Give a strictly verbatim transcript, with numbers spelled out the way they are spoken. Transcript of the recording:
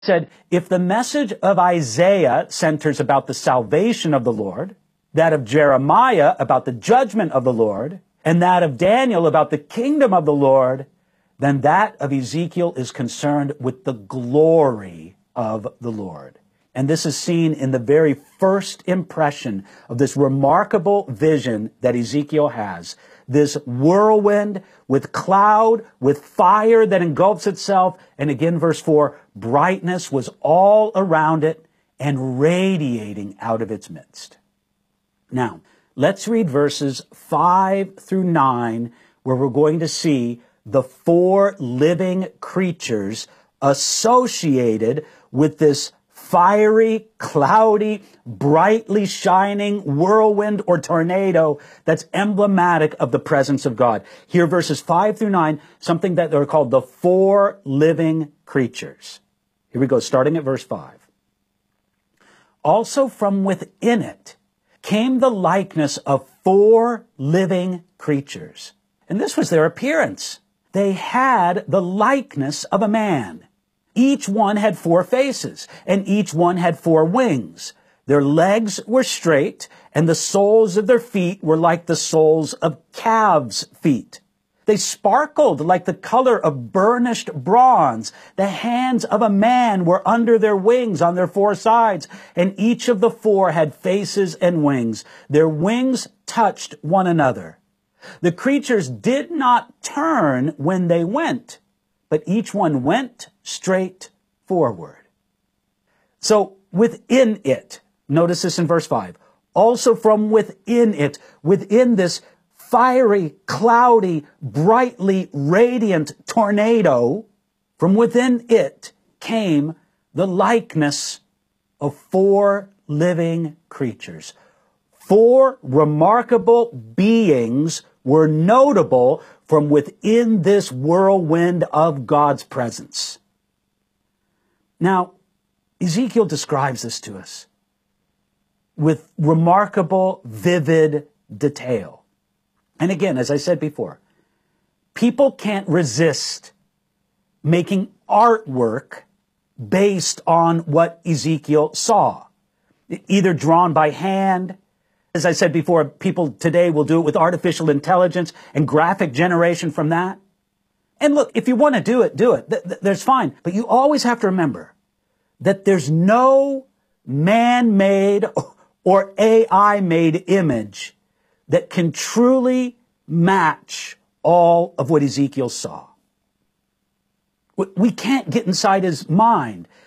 said, if the message of Isaiah centers about the salvation of the Lord, that of Jeremiah about the judgment of the Lord, and that of Daniel about the kingdom of the Lord, then that of Ezekiel is concerned with the glory of the Lord. And this is seen in the very first impression of this remarkable vision that Ezekiel has. This whirlwind with cloud, with fire that engulfs itself. And again, verse four, brightness was all around it and radiating out of its midst. Now, let's read verses five through nine, where we're going to see the four living creatures associated with this fiery, cloudy, brightly shining whirlwind or tornado that's emblematic of the presence of God. Here, verses five through nine, something that are called the four living creatures. Here we go, starting at verse five. Also from within it came the likeness of four living creatures. And this was their appearance. They had the likeness of a man. Each one had four faces, and each one had four wings. Their legs were straight, and the soles of their feet were like the soles of calves' feet. They sparkled like the color of burnished bronze. The hands of a man were under their wings on their four sides, and each of the four had faces and wings. Their wings touched one another. The creatures did not turn when they went, but each one went straight forward. So within it, notice this in verse five, also from within it, within this fiery, cloudy, brightly radiant tornado, from within it came the likeness of four living creatures. Four remarkable beings were notable from within this whirlwind of God's presence. Now, Ezekiel describes this to us with remarkable, vivid detail. And again, as I said before, people can't resist making artwork based on what Ezekiel saw, either drawn by hand. As I said before, people today will do it with artificial intelligence and graphic generation from that. And look, if you want to do it, do it. Th- th- there's fine. But you always have to remember that there's no man-made or A I-made image that can truly match all of what Ezekiel saw. We can't get inside his mind